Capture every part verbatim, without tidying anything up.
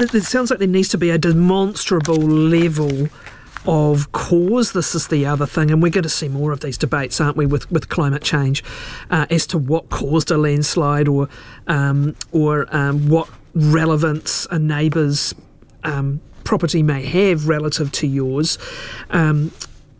it, it sounds like there needs to be a demonstrable level of cause. This is the other thing, and we're going to see more of these debates, aren't we, with, with climate change, uh, as to what caused a landslide, or um, or um, what relevance a neighbour's um, property may have relative to yours. Um,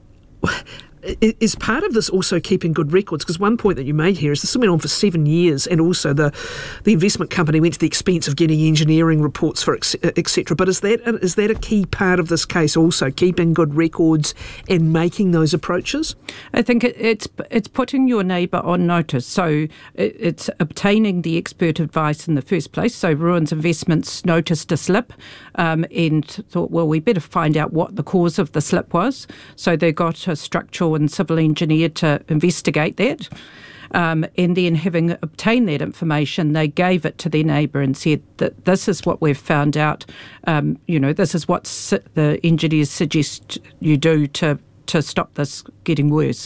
Is part of this also keeping good records? Because one point that you made here is this has been on for seven years, and also the the investment company went to the expense of getting engineering reports for et cetera. But is that is that a key part of this case also, keeping good records and making those approaches? I think it, it's it's putting your neighbour on notice. So it, it's obtaining the expert advice in the first place. So Ruins Investments noticed a slip um, and thought, well, we better find out what the cause of the slip was. So they got a structural and civil engineer to investigate that. Um, and then, having obtained that information, they gave it to their neighbour and said that this is what we've found out. Um, you know, this is what si- the engineers suggest you do to, to stop this getting worse.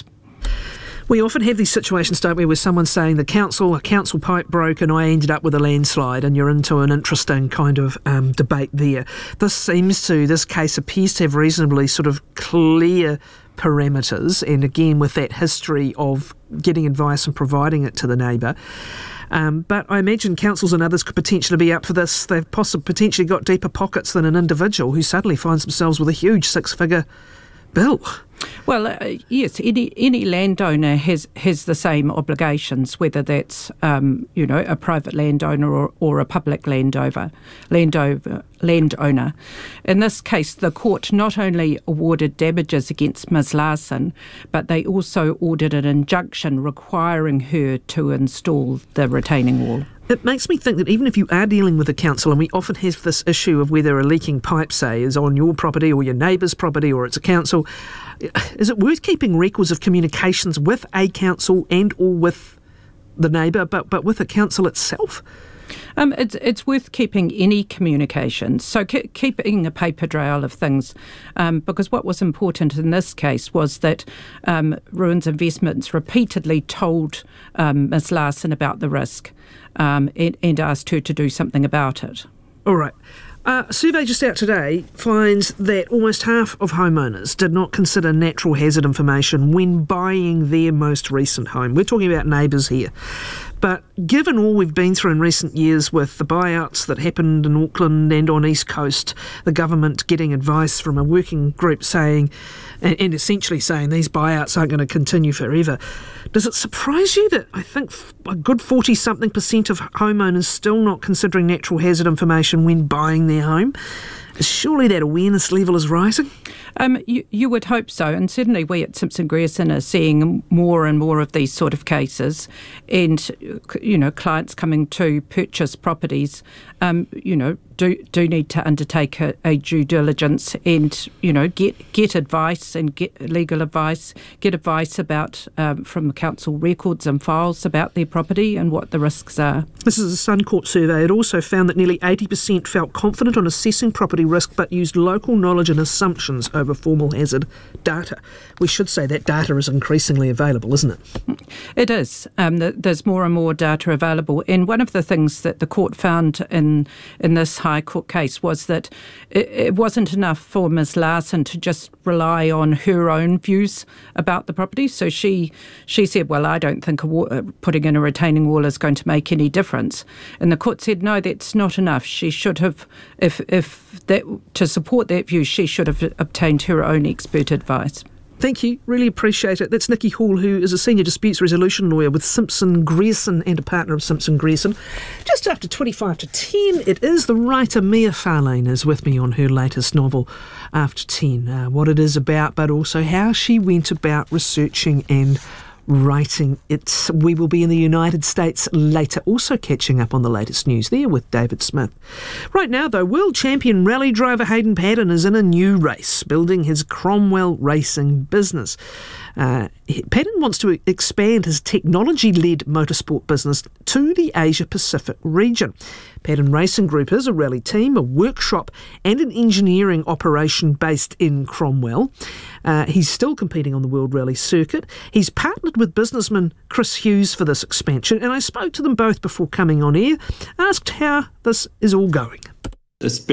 We often have these situations, don't we, where someone's saying the council, a council pipe broke and I ended up with a landslide, and you're into an interesting kind of um, debate there. This seems to, this case appears to have reasonably sort of clear parameters, and again with that history of getting advice and providing it to the neighbour. Um, but I imagine councils and others could potentially be up for this. They've possibly potentially got deeper pockets than an individual who suddenly finds themselves with a huge six-figure bill. Well, uh, yes, any any landowner has, has the same obligations, whether that's um, you know a private landowner or, or a public landowner. Landowner, landowner. In this case, the court not only awarded damages against Miz Larson, but they also ordered an injunction requiring her to install the retaining wall. It makes me think that even if you are dealing with a council, and we often have this issue of whether a leaking pipe, say, is on your property or your neighbour's property or it's a council, is it worth keeping records of communications with a council and or with the neighbour, but, but with a council itself? Um, it's it's worth keeping any communications, so ke- keeping a paper trail of things, um, because what was important in this case was that um, Ruins Investments repeatedly told um, Miz Larson about the risk um, and, and asked her to do something about it. All right. Uh, a survey just out today finds that almost half of homeowners did not consider natural hazard information when buying their most recent home. We're talking about neighbours here. But given all we've been through in recent years with the buyouts that happened in Auckland and on East Coast, the government getting advice from a working group saying, and, and essentially saying these buyouts aren't going to continue forever, does it surprise you that I think a good forty-something percent of homeowners still not considering natural hazard information when buying their home? Surely that awareness level is rising? Um, you, you would hope so, and certainly we at Simpson Grierson are seeing more and more of these sort of cases, and you know, clients coming to purchase properties, um, you know, do do need to undertake a, a due diligence and you know get get advice and get legal advice, get advice about um, from council records and files about their property and what the risks are. This is a Suncorp survey. It also found that nearly eighty percent felt confident on assessing property risk, but used local knowledge and assumptions over formal hazard data. We should say that data is increasingly available, isn't it? It is. Um, there's more and more data available, and one of the things that the court found in in this High Court case was that it, it wasn't enough for Miz Larson to just rely on her own views about the property. So she she said, well, I don't think a wall, putting in a retaining wall is going to make any difference. And the court said, no, that's not enough. She should have, if if that to support that view, she should have obtained her own expert advice. Thank you. Really appreciate it. That's Nikki Hall, who is a senior disputes resolution lawyer with Simpson Grierson and a partner of Simpson Grierson. Just after twenty-five to ten, it is the writer Mia Farlane is with me on her latest novel, After ten. Uh, what it is about, but also how she went about researching and writing it. We will be in the United States later, also catching up on the latest news there with David Smith. Right now, though, world champion rally driver Hayden Paddon is in a new race, building his Cromwell racing business. Uh, Paddon wants to expand his technology-led motorsport business to the Asia-Pacific region. Paddon Racing Group is a rally team, a workshop and an engineering operation based in Cromwell. Uh, he's still competing on the World Rally Circuit. He's partnered with businessman Chris Hughes for this expansion, and I spoke to them both before coming on air, asked how this is all going. It's